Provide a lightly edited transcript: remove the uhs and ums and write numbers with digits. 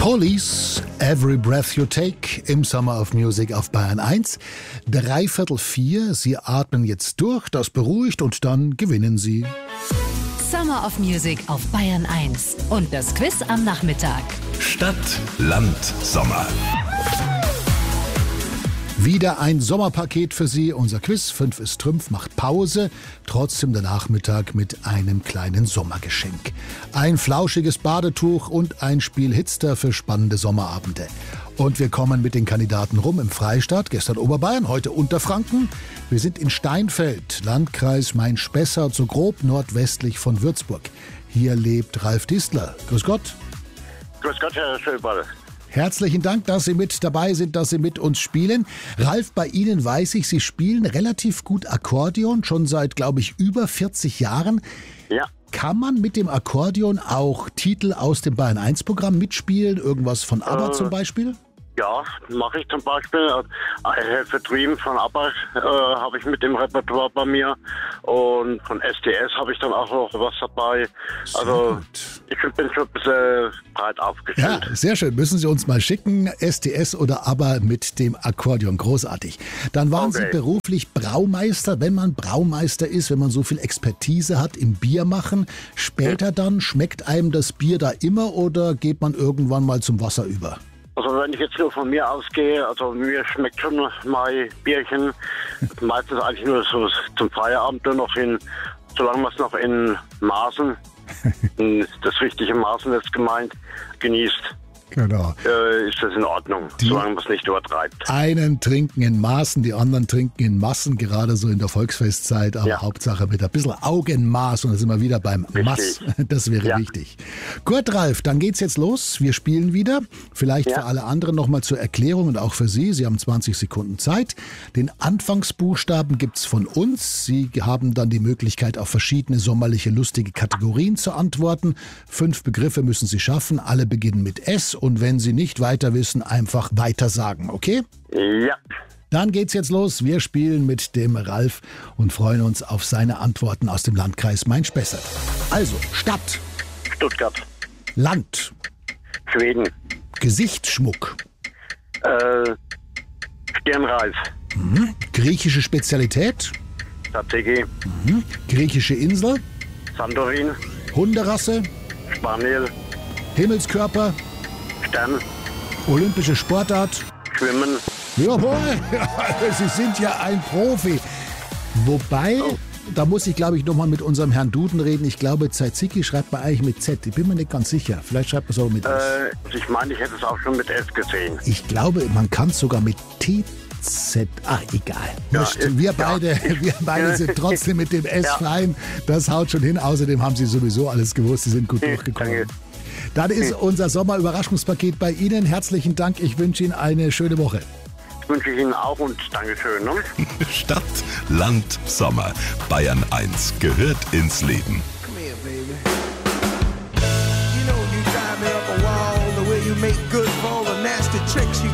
Police, Every Breath You Take im Summer of Music auf Bayern 1. 3/4, Sie atmen jetzt durch, das beruhigt und dann gewinnen Sie. Summer of Music auf Bayern 1 und das Quiz am Nachmittag. Stadt, Land, Sommer. Wieder ein Sommerpaket für Sie. Unser Quiz 5 ist Trümpf, macht Pause. Trotzdem der Nachmittag mit einem kleinen Sommergeschenk. Ein flauschiges Badetuch und ein Spiel Hitster für spannende Sommerabende. Und wir kommen mit den Kandidaten rum im Freistaat. Gestern Oberbayern, heute Unterfranken. Wir sind in Steinfeld, Landkreis Main-Spessart, so grob nordwestlich von Würzburg. Hier lebt Ralf Distler. Grüß Gott. Grüß Gott, Herr Schöberl. Herzlichen Dank, dass Sie mit dabei sind, dass Sie mit uns spielen. Ralf, bei Ihnen weiß ich, Sie spielen relativ gut Akkordeon, schon seit, glaube ich, über 40 Jahren. Ja. Kann man mit dem Akkordeon auch Titel aus dem Bayern-1-Programm mitspielen? Irgendwas von ABBA zum Beispiel? Ja, mache ich zum Beispiel. I Have a Dream von ABBA habe ich mit dem Repertoire bei mir. Und von SDS habe ich dann auch noch was dabei. Also ich bin schon ein bisschen breit aufgestellt. Ja, sehr schön. Müssen Sie uns mal schicken. SDS oder ABBA mit dem Akkordeon. Großartig. Dann waren Sie beruflich Braumeister. Wenn man Braumeister ist, wenn man so viel Expertise hat im Biermachen, später dann, schmeckt einem das Bier da immer oder geht man irgendwann mal zum Wasser über? Also wenn ich jetzt nur von mir ausgehe, also mir schmeckt schon mein Bierchen meistens eigentlich nur so zum Feierabend nur noch solange man es noch in Maßen, das richtige Maßen ist gemeint, genießt. Genau. Ist das in Ordnung, solange man es nicht übertreibt. Einen trinken in Maßen, die anderen trinken in Massen, gerade so in der Volksfestzeit, aber Ja. Hauptsache mit ein bisschen Augenmaß und da sind wir wieder beim Maß. Das wäre wichtig. Gut, Ralf, dann geht's jetzt los. Wir spielen wieder. Vielleicht für alle anderen nochmal zur Erklärung und auch für Sie. Sie haben 20 Sekunden Zeit. Den Anfangsbuchstaben gibt's von uns. Sie haben dann die Möglichkeit, auf verschiedene sommerliche, lustige Kategorien zu antworten. 5 Begriffe müssen Sie schaffen. Alle beginnen mit S. Und wenn Sie nicht weiter wissen, einfach weiter sagen, okay? Ja. Dann geht's jetzt los. Wir spielen mit dem Ralf und freuen uns auf seine Antworten aus dem Landkreis Main-Spessart. Also, Stadt, Stuttgart, Land, Schweden, Gesichtsschmuck, Stirnreif, griechische Spezialität, Tzatziki, griechische Insel, Santorin, Hunderasse, Spaniel, Himmelskörper, Stern, olympische Sportart. Schwimmen. Jawohl, Sie sind ja ein Profi. Wobei, da muss ich, glaube ich, nochmal mit unserem Herrn Duden reden. Ich glaube, Tzatziki schreibt man eigentlich mit Z. Ich bin mir nicht ganz sicher. Vielleicht schreibt man es auch mit S. Ich meine, ich hätte es auch schon mit S gesehen. Ich glaube, man kann es sogar mit TZ. Egal. Ja, wir beide sind trotzdem mit dem S fein. Das haut schon hin. Außerdem haben Sie sowieso alles gewusst. Sie sind gut durchgekommen. Danke. Dann ist unser Sommerüberraschungspaket bei Ihnen. Herzlichen Dank. Ich wünsche Ihnen eine schöne Woche. Das wünsche ich Ihnen auch und Dankeschön. Ne? Stadt, Land, Sommer. Bayern 1 gehört ins Leben. Come here, baby. You know you drive me up a wall the way you make good for all the nasty tricks you